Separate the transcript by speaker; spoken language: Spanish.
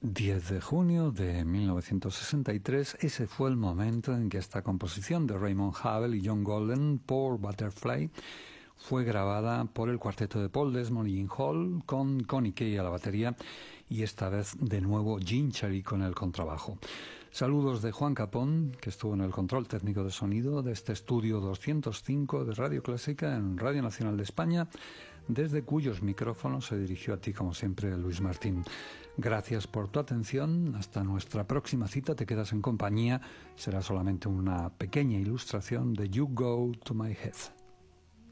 Speaker 1: 10 de junio de 1963, ese fue el momento en que esta composición de Raymond Havel y John Golden, Poor Butterfly, fue grabada por el cuarteto de Paul Desmond y Gene Hall, con Connie Kay a la batería y esta vez de nuevo Gene Cherry con el contrabajo. Saludos de Juan Capón, que estuvo en el control técnico de sonido de este estudio 205 de Radio Clásica en Radio Nacional de España, desde cuyos micrófonos se dirigió a ti, como siempre, Luis Martín. Gracias por tu atención. Hasta nuestra próxima cita. Te quedas en compañía. Será solamente una pequeña ilustración de You Go to My Head.